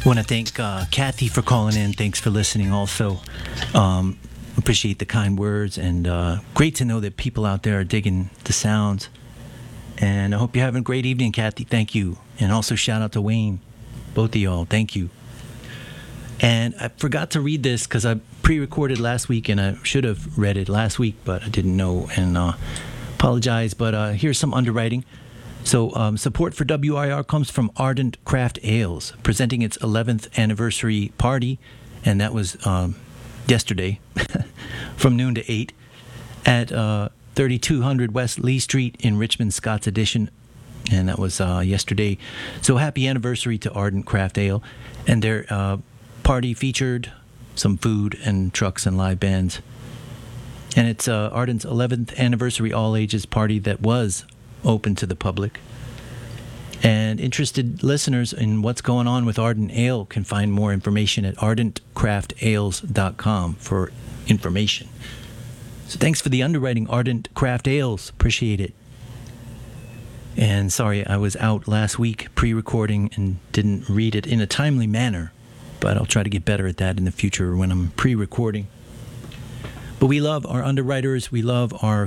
Want to thank Kathy for calling in. Thanks for listening also. Appreciate the kind words, and great to know that people out there are digging the sounds. And I hope you're having a great evening, Kathy. Thank you. And also shout out to Wayne. Both of y'all. Thank you. And I forgot to read this because I pre-recorded last week, and I should have read it last week, but I didn't know, and apologize. But here's some underwriting. So support for WIR comes from Ardent Craft Ales, presenting its 11th anniversary party, and that was yesterday from noon to 8 at 3200 West Lee Street in Richmond, Scott's Addition, and that was yesterday. So happy anniversary to Ardent Craft Ale, and their party featured some food and trucks and live bands. And it's Ardent's 11th anniversary all-ages party that was open to the public. And interested listeners in what's going on with Ardent Ale can find more information at ardentcraftales.com for information. So thanks for the underwriting, Ardent Craft Ales. Appreciate it. And sorry, I was out last week pre-recording and didn't read it in a timely manner, but I'll try to get better at that in the future when I'm pre-recording. But we love our underwriters. We love our